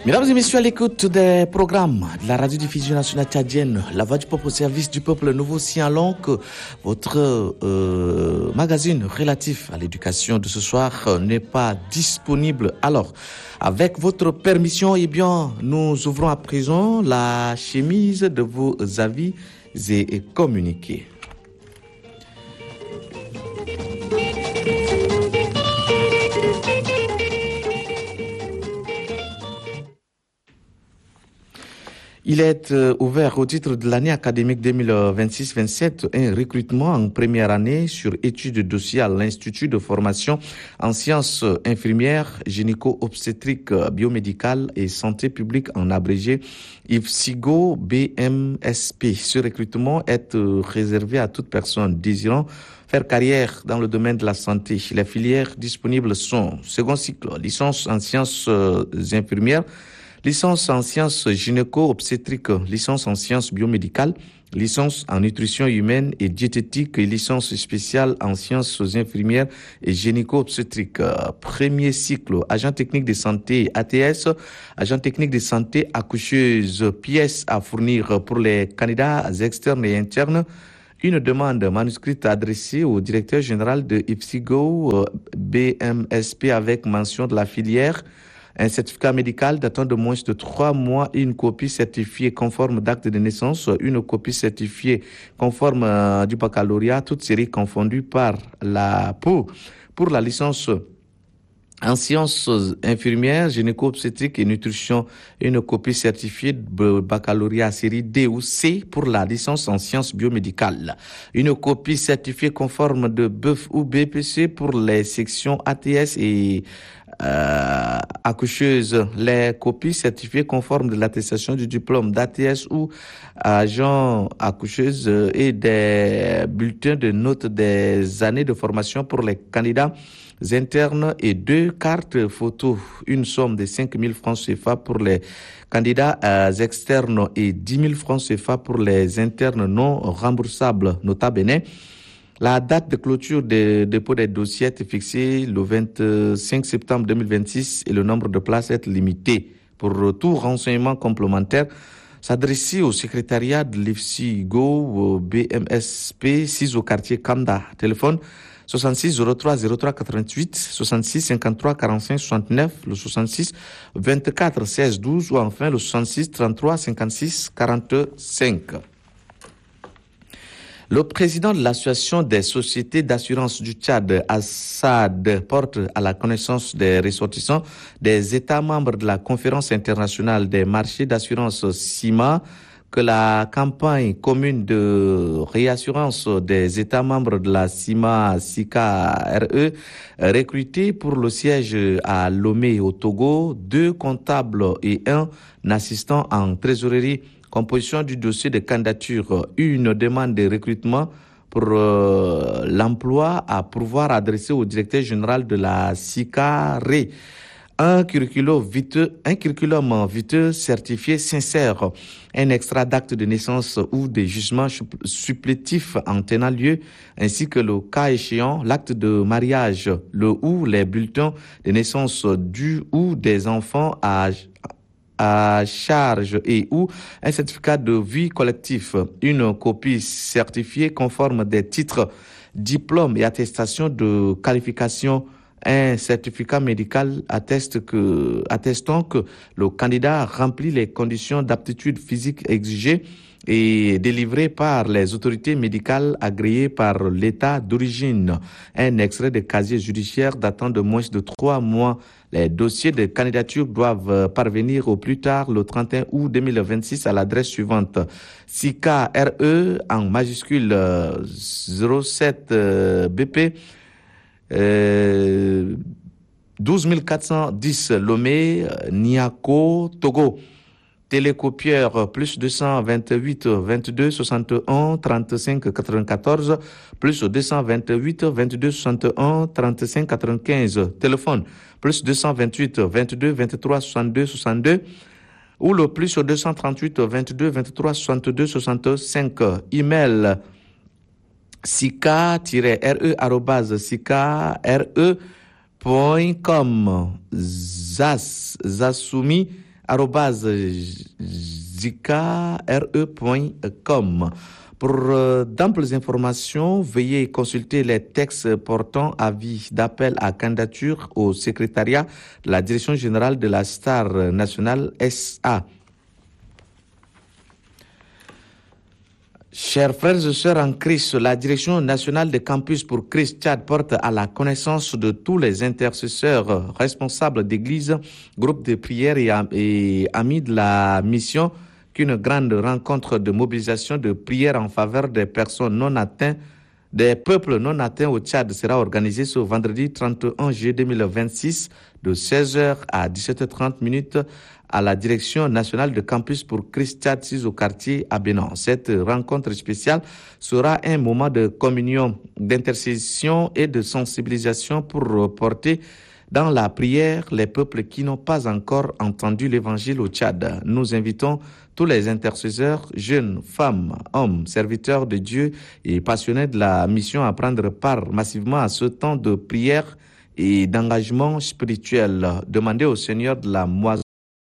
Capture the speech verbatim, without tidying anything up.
Mesdames et messieurs, à l'écoute des programmes de la radiodiffusion nationale tchadienne, La Voix du Peuple au service du peuple, nouveau signalons que votre euh, magazine relatif à l'éducation de ce soir euh, n'est pas disponible. Alors, avec votre permission, eh bien, nous ouvrons à présent la chemise de vos avis et communiqués. Il est euh, ouvert au titre de l'année académique deux mille vingt-six vingt-sept un recrutement en première année sur études de dossier à l'Institut de formation en sciences infirmières, gynéco-obstétriques, biomédicales et santé publique en abrégé I F S I G O B M S P. Ce recrutement est euh, réservé à toute personne désirant faire carrière dans le domaine de la santé. Les filières disponibles sont second cycle, licence en sciences euh, infirmières, licence en sciences gynéco-obstétriques, licence en sciences biomédicales, licence en nutrition humaine et diététique et licence spéciale en sciences infirmières et gynéco-obstétriques. Premier cycle, agent technique de santé A T S, agent technique de santé accoucheuse, pièces à fournir pour les candidats externes et internes. Une demande manuscrite adressée au directeur général de I F S I G O B M S P avec mention de la filière, un certificat médical datant de moins de trois mois, une copie certifiée conforme d'acte de naissance, une copie certifiée conforme euh, du baccalauréat, toutes séries confondues par la pour, pour la licence en sciences infirmières, gynéco-obstétrique et nutrition, une copie certifiée de baccalauréat série D ou C pour la licence en sciences biomédicales. Une copie certifiée conforme de B E F ou B P C pour les sections A T S et euh, accoucheuse. Les copies certifiées conformes de l'attestation du diplôme d'A T S ou agent accoucheuse et des bulletins de notes des années de formation pour les candidats internes et deux cartes photos, une somme de cinq mille francs C F A pour les candidats euh, externes et dix mille francs C F A pour les internes non remboursables. Nota bene, la date de clôture des dépôts des dossiers est fixée le vingt-cinq septembre deux mille vingt-six et le nombre de places est limité. Pour tout renseignement complémentaire, s'adresser au secrétariat de l'I F S I G O B M S P six au quartier Kanda. Téléphone soixante-six zéro trois zéro trois quatre-vingt-huit, soixante-six cinquante-trois quarante-cinq soixante-neuf, le soixante-six vingt-quatre seize douze ou enfin le soixante-six trente-trois cinquante-six quarante-cinq. Le président de l'Association des sociétés d'assurance du Tchad, Assad, porte à la connaissance des ressortissants des États membres de la Conférence internationale des marchés d'assurance C I M A que la campagne commune de réassurance des États membres de la C I M A C I C A R E recrutés pour le siège à Lomé au Togo, deux comptables et un assistant en trésorerie. Composition du dossier de candidature, une demande de recrutement pour euh, l'emploi à pourvoir adressée au directeur général de la C I C A R E. Un curriculum viteux, un curriculum viteux certifié sincère, un extrait d'acte de naissance ou de jugement supplétif en tenant lieu, ainsi que le cas échéant, l'acte de mariage, le ou les bulletins de naissance du ou des enfants à à charge et ou un certificat de vie collectif, une copie certifiée conforme des titres, diplômes et attestations de qualification, un certificat médical atteste que, attestant que le candidat remplit les conditions d'aptitude physique exigées et délivré par les autorités médicales agréées par l'État d'origine. Un extrait de casier judiciaire datant de moins de trois mois. Les dossiers de candidature doivent parvenir au plus tard le trente et un août deux mille vingt-six à l'adresse suivante. C I C A R E en majuscule zéro sept B P euh, douze mille quatre cent dix Lomé, Niako, Togo. Télécopieur plus deux cent vingt-huit vingt-deux soixante et un trente-cinq quatre-vingt-quatorze plus deux cent vingt-huit vingt-deux soixante et un trente-cinq quatre-vingt-quinze. Téléphone plus deux cent vingt-huit vingt-deux vingt-trois soixante-deux soixante-deux ou le plus deux cent trente-huit vingt-deux vingt-trois soixante-deux soixante-cinq. Email sika-re arobase sika-re point com. Zas Zassoumi arobase zika r e point com. Pour euh, d'amples informations, veuillez consulter les textes portant avis d'appel à candidature au secrétariat de la Direction générale de la Star nationale S A. Chers frères et sœurs en Christ, la Direction nationale de campus pour Christ Tchad porte à la connaissance de tous les intercesseurs, responsables d'église, groupes de prière et, am- et amis de la mission qu'une grande rencontre de mobilisation de prière en faveur des personnes non atteintes, des peuples non atteints au Tchad sera organisée ce vendredi trente et un juillet deux mille vingt-six de seize heures à dix-sept heures trente minutes à la Direction nationale de campus pour Christ Tchad six au quartier Abénan. Cette rencontre spéciale sera un moment de communion, d'intercession et de sensibilisation pour porter dans la prière les peuples qui n'ont pas encore entendu l'évangile au Tchad. Nous invitons tous les intercesseurs, jeunes, femmes, hommes, serviteurs de Dieu et passionnés de la mission à prendre part massivement à ce temps de prière et d'engagement spirituel. Demandez au Seigneur de la moisson